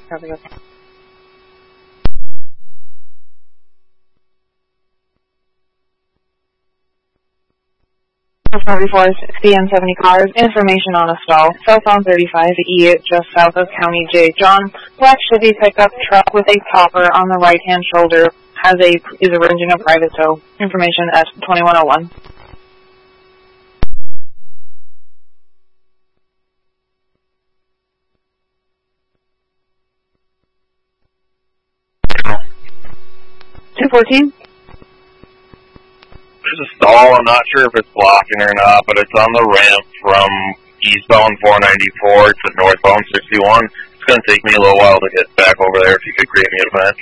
Copy, copy. 44 CN70 cars, information on a stall, southbound 35E, just south of County J. John, black Chevy pickup truck with a topper on the right-hand shoulder is arranging a private tow. Information at 2101. $214. There's a stall. I'm not sure if it's blocking or not, but it's on the ramp from eastbound 494 to northbound 61. It's going to take me a little while to get back over there if you could create me a match.